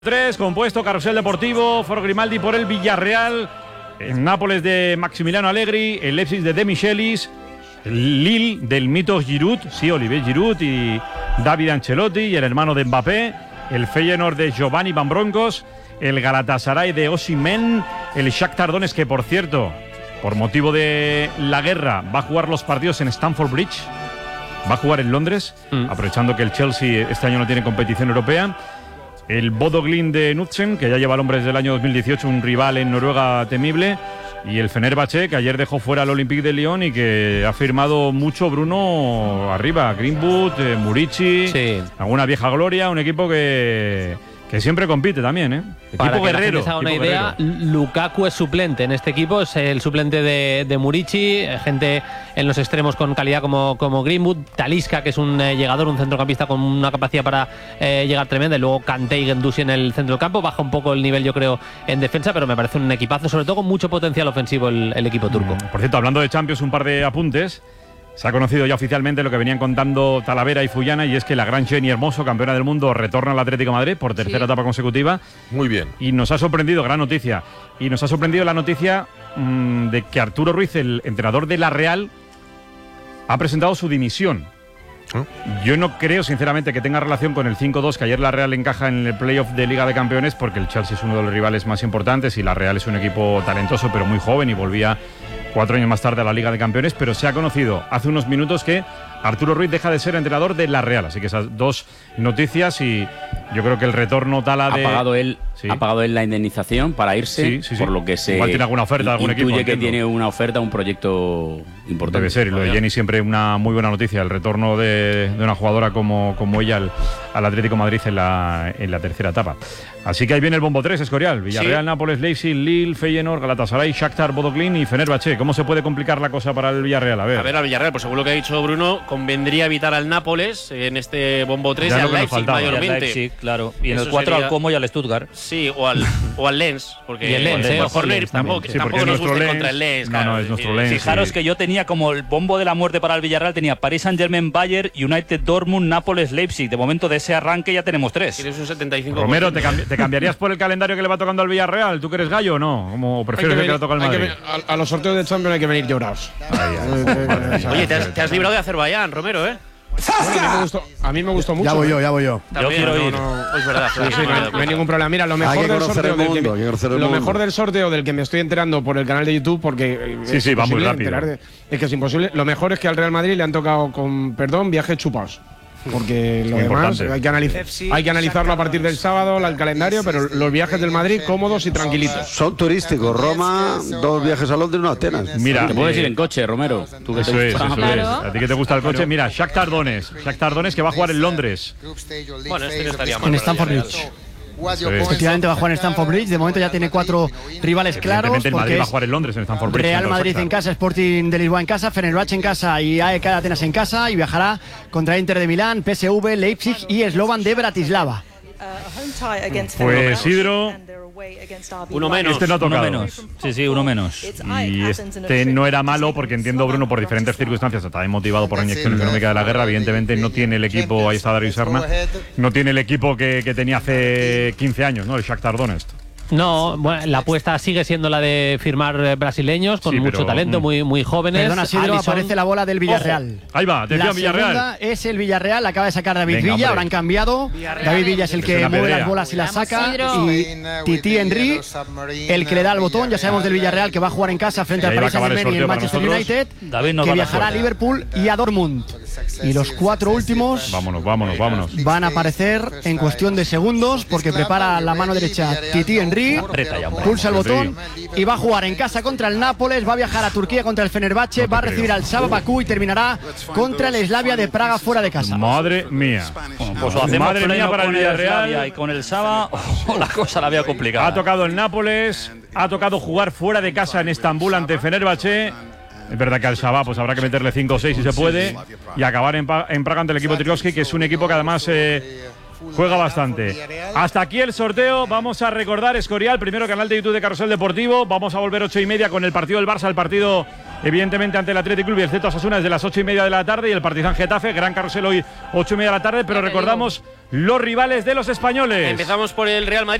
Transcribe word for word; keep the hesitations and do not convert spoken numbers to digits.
tres, compuesto Carrusel Deportivo, Foro Grimaldi por el Villarreal, en Nápoles de Maximiliano Allegri, el Leipzig de De Michelis, el Lille del mito Giroud, sí, Olivier Giroud y David Ancelotti y el hermano de Mbappé, el Feyenoord de Giovanni Van Bronckhorst, el Galatasaray de Osimhen, el Shakhtar Donetsk, que por cierto, por motivo de la guerra, va a jugar los partidos en Stamford Bridge, va a jugar en Londres, mm. aprovechando que el Chelsea este año no tiene competición europea. El Bodo Glimt de Knudsen, que ya lleva al hombre desde el año dos mil dieciocho, un rival en Noruega temible. Y el Fenerbahce, que ayer dejó fuera al Olympique de Lyon y que ha firmado mucho Bruno arriba. Greenwood, eh, Murici, sí. alguna vieja gloria. Un equipo que, que siempre compite también, ¿eh? Para equipo que guerrero. La gente se haga una idea, guerrero. Lukaku es suplente en este equipo, es el suplente de, de Murici, gente en los extremos con calidad como, como Greenwood, Talisca, que es un eh, llegador, un centrocampista con una capacidad para eh, llegar tremenda, y luego Kanté y Guendouzi en el centro del campo. Baja un poco el nivel, yo creo, en defensa, pero me parece un equipazo, sobre todo con mucho potencial ofensivo el, el equipo turco. Mm, por cierto, hablando de Champions, un par de apuntes. Se ha conocido ya oficialmente lo que venían contando Talavera y Fullana, y es que la gran Jenny Hermoso, campeona del mundo, retorna al Atlético de Madrid por tercera sí. etapa consecutiva. Muy bien. Y nos ha sorprendido, gran noticia, y nos ha sorprendido la noticia mmm, de que Arturo Ruiz, el entrenador de la Real, ha presentado su dimisión. ¿Eh? Yo no creo, sinceramente, que tenga relación con el cinco dos que ayer la Real encaja en el playoff de Liga de Campeones, porque el Chelsea es uno de los rivales más importantes y la Real es un equipo talentoso pero muy joven y volvía cuatro años más tarde a la Liga de Campeones, pero se ha conocido hace unos minutos que Arturo Ruiz deja de ser entrenador de la Real, así que esas dos noticias, y yo creo que el retorno Tala de... ¿Ha pagado él, sí. ¿Ha pagado él la indemnización para irse? Sí, sí, sí. Por lo que se... Igual tiene alguna oferta de algún equipo. Intuye que tiene una oferta, un proyecto importante. Debe ser, y lo de Jenny siempre una muy buena noticia, el retorno de, de una jugadora como, como ella al, al Atlético de Madrid en la, en la tercera etapa. Así que ahí viene el bombo tres, Escorial. Villarreal, sí. Nápoles, Leipzig, Lille, Feyenoord, Galatasaray, Shakhtar, Bodo Glimt y Fenerbahce. ¿Cómo se puede complicar la cosa para el Villarreal? A ver, a ver al Villarreal, pues según lo que ha dicho Bruno, convendría evitar al Nápoles en este bombo tres, y al Leipzig mayormente. Leipzig, claro. Y en Eso el cuatro sería... al Como y al Stuttgart. Sí, o al, o al Lens. Porque y el Lens, eh, mejor Lens tampoco, sí, tampoco nos gusta contra el Lens. No, claro, no, es nuestro Lens. Fijaros sí. que yo tenía como el bombo de la muerte para el Villarreal, tenía Paris Saint-Germain, Bayern, United, Dortmund, Nápoles, Leipzig. De momento de ese arranque ya tenemos tres. Tienes un setenta y cinco por ciento. Romero, ¿te, cambi- ¿te cambiarías por el calendario que le va tocando al Villarreal? ¿Tú que eres gallo o no? ¿Cómo prefieres que, que le toque al Madrid? Venir, a, a los sorteos de Champions hay que venir llorados. Oye, te has, te has librado de Azerbaiyán, Romero, ¿eh? Bueno, a, mí me gustó, a mí me gustó mucho. Ya voy yo, ya voy yo. También, yo quiero no, ir. No, no, es verdad. Sí, sí, no, no hay ningún problema. Mira, lo mejor del sorteo del que me, lo mejor del sorteo del que me estoy enterando por el canal de YouTube, porque sí, sí, va muy rápido. De, es que es imposible. Lo mejor es que al Real Madrid le han tocado, con perdón, viajes chupados. Porque lo demás hay que, analizar, hay que analizarlo a partir del sábado, el calendario, pero los viajes del Madrid cómodos y tranquilitos. Son turísticos. Roma, dos viajes a Londres, uno a Atenas. Mira, te puedes ir en coche, Romero. Tú que eso es, eso claro. es. A ti que te gusta el coche. Mira, Shakhtar Donetsk. Shakhtar Donetsk que va a jugar en Londres. Bueno, este no estaría mal. En Stamford Bridge. Efectivamente va a jugar en Stamford Bridge. De momento ya tiene cuatro rivales claros. El Madrid va a jugar en Londres, en Stamford Bridge. Real Madrid en casa, Sporting de Lisboa en casa, Fenerbahce en casa y A E K de Atenas en casa. Y viajará contra Inter de Milán, P S V, Leipzig y Slovan de Bratislava. Pues Isidro, uno menos. Este no ha tocado. Uno menos. Sí, sí, uno menos. Y este no era malo porque entiendo, Bruno, por diferentes circunstancias, también motivado por la inyección económica de la guerra. Evidentemente no tiene el equipo, ahí está Darío Serna, no tiene el equipo que, que tenía hace quince años, ¿no? El Shakhtar Donetsk. No, bueno, la apuesta sigue siendo la de firmar brasileños con sí, mucho pero, talento, mm. muy, muy jóvenes. Perdona, Sidro, aparece la bola del Villarreal. Ojo. Ahí va, atención, la Villarreal. La segunda es el Villarreal, acaba de sacar David Venga, Villa, hombre. habrán cambiado. Villarreal. David Villa es el que mueve las bolas y las saca. Y Titi Henry, el que le da el botón. Ya sabemos del Villarreal que va a jugar en casa frente al Paris Saint-Germain y el Manchester United, que viajará a Liverpool y a Dortmund. Y los cuatro últimos vámonos, vámonos, vámonos. van a aparecer en cuestión de segundos porque prepara la mano derecha Titi Henry, pulsa el botón y va a jugar en casa contra el Nápoles, va a viajar a Turquía contra el Fenerbahce, va a recibir al Saba Bakú y terminará contra el Slavia de Praga fuera de casa. Madre mía. Bueno, pues lo hacemos Madre mía para el Villarreal y con el Saba oh, la cosa la veo complicada. Ha tocado el Nápoles, ha tocado jugar fuera de casa en Estambul ante Fenerbahce. Es verdad que al Shabab pues habrá que meterle cinco o seis si se puede y acabar en, en Praga ante el equipo Trikovski, que es un equipo que además eh, juega bastante. Hasta aquí el sorteo. Vamos a recordar, Escorial, primero canal de YouTube de Carrusel Deportivo. Vamos a volver ocho y media con el partido del Barça, el partido evidentemente ante el Athletic Club y el Celta Osasuna desde las ocho y media de la tarde, y el Partizan Getafe, gran carrusel hoy ocho y media de la tarde, pero recordamos los rivales de los españoles. Empezamos por el Real Madrid.